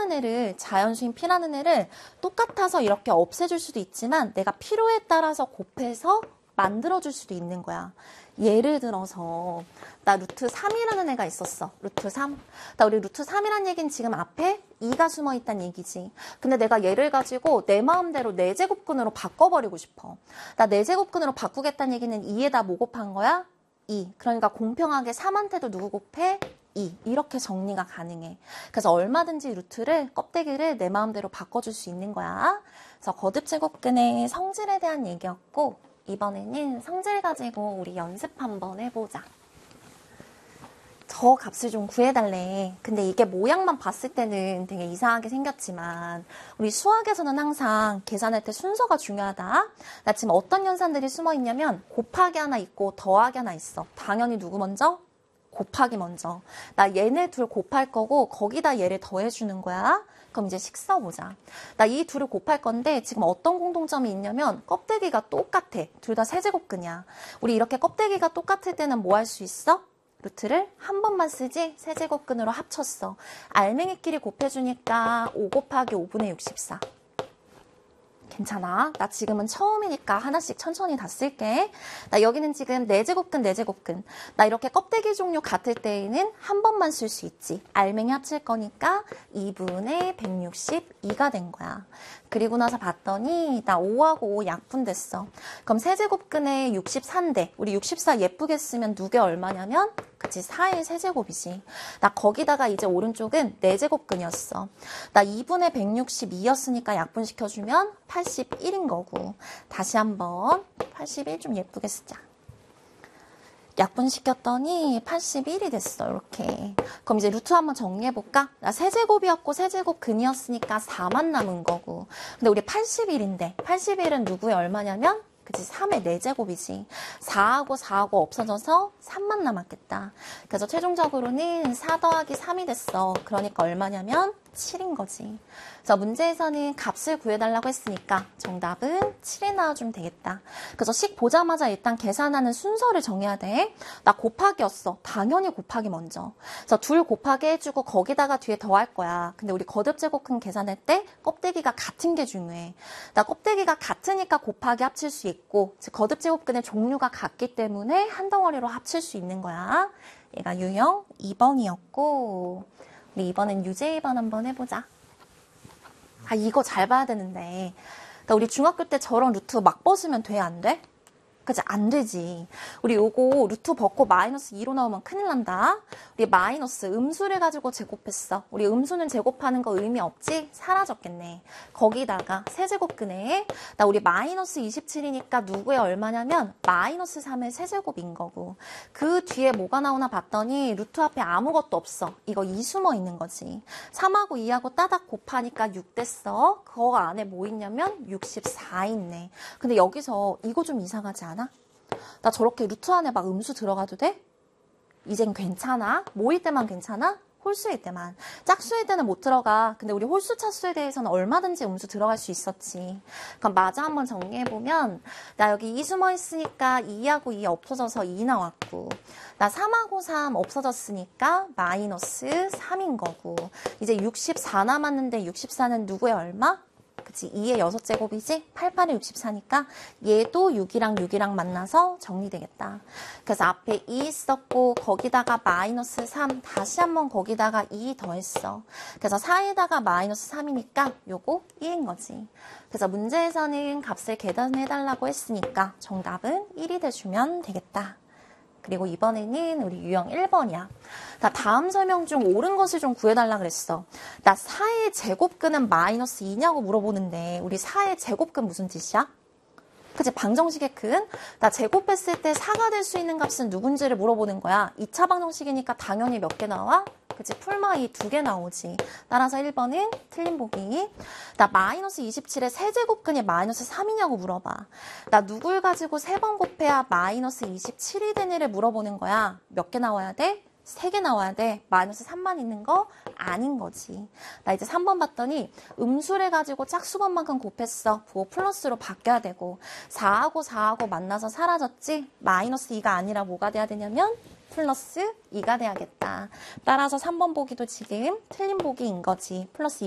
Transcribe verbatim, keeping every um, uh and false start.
P라는 애를, 자연수인 P라는 애를 똑같아서 이렇게 없애줄 수도 있지만 내가 필요에 따라서 곱해서 만들어줄 수도 있는 거야. 예를 들어서 나 루트 삼이라는 애가 있었어. 루트 삼. 나 우리 루트 삼이란 얘기는 지금 앞에 이가 숨어 있다는 얘기지. 근데 내가 얘를 가지고 내 마음대로 네 제곱근으로 바꿔버리고 싶어. 나 네 제곱근으로 바꾸겠다는 얘기는 이에다 뭐 곱한 거야? 이. 그러니까 공평하게 삼한테도 누구 곱해? 이. 이렇게 정리가 가능해. 그래서 얼마든지 루트를, 껍데기를 내 마음대로 바꿔줄 수 있는 거야. 그래서 거듭제곱근의 성질에 대한 얘기였고, 이번에는 성질 가지고 우리 연습 한번 해보자. 저 값을 좀 구해달래. 근데 이게 모양만 봤을 때는 되게 이상하게 생겼지만 우리 수학에서는 항상 계산할 때 순서가 중요하다. 나 지금 어떤 연산들이 숨어 있냐면 곱하기 하나 있고 더하기 하나 있어. 당연히 누구 먼저? 곱하기 먼저. 나 얘네 둘 곱할 거고 거기다 얘를 더해주는 거야. 그럼 이제 식 써보자. 나 이 둘을 곱할 건데 지금 어떤 공통점이 있냐면 껍데기가 똑같아. 둘 다 세제곱근이야. 우리 이렇게 껍데기가 똑같을 때는 뭐 할 수 있어? 루트를 한 번만 쓰지 세제곱근으로 합쳤어. 알맹이끼리 곱해주니까 오 곱하기 오분의 육십사. 괜찮아. 나 지금은 처음이니까 하나씩 천천히 다 쓸게. 나 여기는 지금 네 제곱근, 네 제곱근. 나 이렇게 껍데기 종류 같을 때에는 한 번만 쓸 수 있지. 알맹이 합칠 거니까 이분의 백육십이가 된 거야. 그리고 나서 봤더니 나 오하고 오 약분됐어. 그럼 세제곱근에 육십사인데 우리 육십사 예쁘게 쓰면 누게 얼마냐면 그치 사의 세제곱이지. 나 거기다가 이제 오른쪽은 네 제곱근이었어. 나 이분의 백육십이였으니까 약분시켜주면 팔십일인 거고. 다시 한번 팔십일 좀 예쁘게 쓰자. 약분시켰더니 팔십일이 됐어. 이렇게. 그럼 이제 루트 한번 정리해볼까? 나 세제곱이었고 세제곱근이었으니까 사만 남은 거고. 근데 우리 팔십일인데 팔십일은 누구의 얼마냐면 그치 삼의 네 제곱이지. 사하고 사하고 없어져서 삼만 남았겠다. 그래서 최종적으로는 사 더하기 삼이 됐어. 그러니까 얼마냐면 칠인 거지. 그래서 문제에서는 값을 구해달라고 했으니까 정답은 칠이 나와주면 되겠다. 그래서 식 보자마자 일단 계산하는 순서를 정해야 돼. 나 곱하기였어. 당연히 곱하기 먼저. 그래서 둘 곱하기 해주고 거기다가 뒤에 더할 거야. 근데 우리 거듭제곱근 계산할 때 껍데기가 같은 게 중요해. 나 껍데기가 같으니까 곱하기 합칠 수 있고 즉 거듭제곱근의 종류가 같기 때문에 한 덩어리로 합칠 수 있는 거야. 얘가 유형 이 번이었고 우리 이번엔 유제 이 번 한번 해보자. 아 이거 잘 봐야 되는데 나 우리 중학교 때 저런 루트 막 벗으면 돼? 안 돼? 그치? 안 되지. 우리 요거 루트 벗고 마이너스 이로 나오면 큰일 난다. 우리 마이너스 음수를 가지고 제곱했어. 우리 음수는 제곱하는 거 의미 없지? 사라졌겠네. 거기다가 세제곱근에 나 우리 마이너스 이십칠이니까 누구의 얼마냐면 마이너스 삼의 세제곱인 거고 그 뒤에 뭐가 나오나 봤더니 루트 앞에 아무것도 없어. 이거 이 숨어 있는 거지. 삼하고 이하고 따닥 곱하니까 육 됐어. 그거 안에 뭐 있냐면 육십사 있네. 근데 여기서 이거 좀 이상하지 않아? 나 저렇게 루트 안에 막 음수 들어가도 돼? 이젠 괜찮아? 모일 때만 괜찮아? 홀수일 때만. 짝수일 때는 못 들어가. 근데 우리 홀수 차수에 대해서는 얼마든지 음수 들어갈 수 있었지. 그럼 마저 한번 정리해보면 나 여기 이 숨어 있으니까 이하고 이 없어져서 이 나왔고 나 삼하고 삼 없어졌으니까 마이너스 삼인 거고 이제 육십사 남았는데 육십사는 누구의 얼마? 그치, 이의 여섯 제곱이지? 팔팔에 육십사니까 얘도 육이랑 육이랑 만나서 정리되겠다. 그래서 앞에 이 있었고 거기다가 마이너스 삼 다시 한번 거기다가 이 더했어. 그래서 사에다가 마이너스 삼이니까 요거 일인 거지. 그래서 문제에서는 값을 계산해달라고 했으니까 정답은 일이 돼주면 되겠다. 그리고 이번에는 우리 유형 일 번이야. 나 다음 설명 중 옳은 것을 좀 구해달라 그랬어. 나 사의 제곱근은 마이너스 이냐고 물어보는데 우리 사의 제곱근 무슨 뜻이야? 그치? 방정식의 근. 나 제곱했을 때 사가 될 수 있는 값은 누군지를 물어보는 거야. 이 차 방정식이니까 당연히 몇 개 나와? 그치? 풀마이 두 개 나오지. 따라서 일 번은 틀린 보기. 나 마이너스 이십칠에 세제곱근이 마이너스 삼이냐고 물어봐. 나 누굴 가지고 세 번 곱해야 마이너스 이십칠이 되니를 물어보는 거야. 몇 개 나와야 돼? 세 개 나와야 돼. 마이너스 삼만 있는 거 아닌 거지. 나 이제 삼 번 봤더니 음수를 가지고 짝수번만큼 곱했어. 그거 플러스로 바뀌어야 되고 사하고 사하고 만나서 사라졌지? 마이너스 이가 아니라 뭐가 돼야 되냐면 플러스 이가 돼야겠다. 따라서 삼 번 보기도 지금 틀린 보기인 거지. 플러스